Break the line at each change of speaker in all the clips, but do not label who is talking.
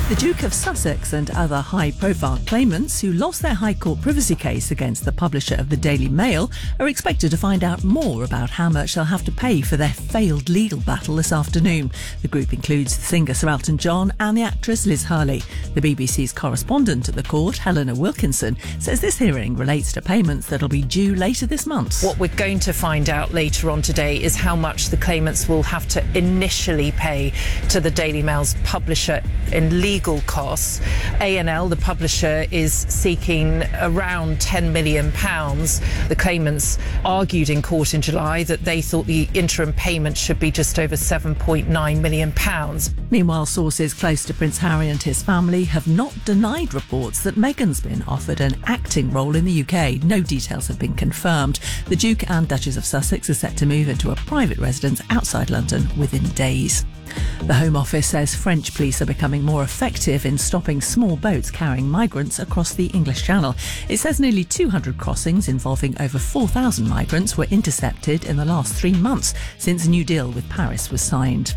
The Duke of Sussex and other high-profile claimants who lost their High Court privacy case against the publisher of the Daily Mail are expected to find out more about how much they'll have to pay for their failed legal battle this afternoon. The group includes the singer Sir Elton John and the actress Liz Hurley. The BBC's correspondent at the court, Helena Wilkinson, says this hearing relates to payments that'll be due later this month.
What we're going to find out later on today is how much the claimants will have to initially pay to the Daily Mail's publisher in legal costs. A&L, the publisher, is seeking around £10 million. The claimants argued in court in July that they thought the interim payment should be just over £7.9 million.
Meanwhile, sources close to Prince Harry and his family have not denied reports that Meghan's been offered an acting role in the UK. No details have been confirmed. The Duke and Duchess of Sussex are set to move into a private residence outside London within days. The Home Office says French police are becoming more effective in stopping small boats carrying migrants across the English Channel. It says nearly 200 crossings involving over 4,000 migrants were intercepted in the last 3 months since a new deal with Paris was signed.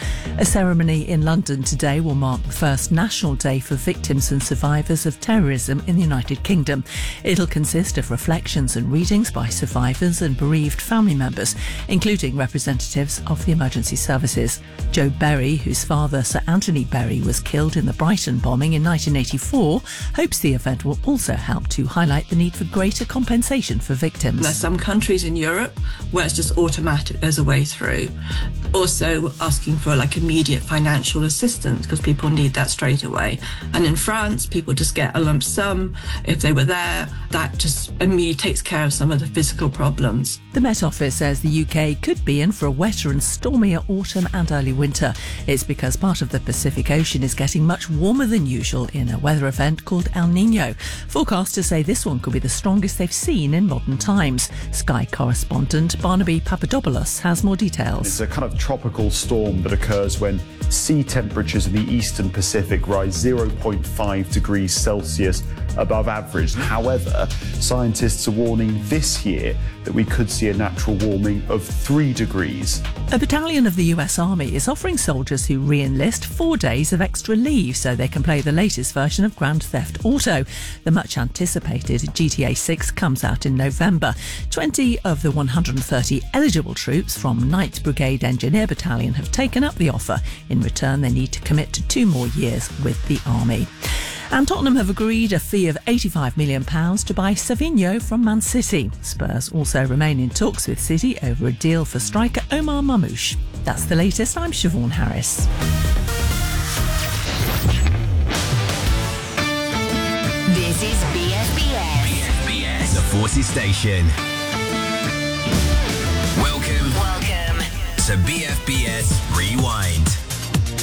A ceremony in London today will mark the first National Day for victims and survivors of terrorism in the United Kingdom. It'll consist of reflections and readings by survivors and bereaved family members, including representatives of the emergency services. Joe Berry, whose father Sir Anthony Berry was killed in the Brighton bombing in 1984, hopes the event will also help to highlight the need for greater compensation for victims.
There's some countries in Europe where it's just automatic, there's a way through. Also asking for immediate financial assistance because people need that straight away. And in France, people just get a lump sum if they were there. That just immediately takes care of some of the physical problems.
The Met Office says the UK could be in for a wetter and stormier autumn and early winter. It's because part of the Pacific Ocean is getting much warmer than usual in a weather event called El Niño. Forecasters say this one could be the strongest they've seen in modern times. Sky correspondent Barnaby Papadopoulos has more details.
It's a kind of tropical storm that occurs when sea temperatures in the eastern Pacific rise 0.5 degrees Celsius above average. However, scientists are warning this year that we could see a natural warming of 3 degrees.
A battalion of the US Army is offering soldiers who re-enlist 4 days of extra leave so they can play the latest version of Grand Theft Auto. The much-anticipated GTA 6 comes out in November. 20 of the 130 eligible troops from 9th Brigade Engineer Battalion have taken up the offer. In return, they need to commit to 2 more years with the Army. And Tottenham have agreed a fee of £85 million to buy Savinho from Man City. Spurs also remain in talks with City over a deal for striker Omar Mamouche. That's the latest. I'm Siobhan Harris.
This is BFBS.
BFBS, the Forces Station. Welcome to BFBS Rewind.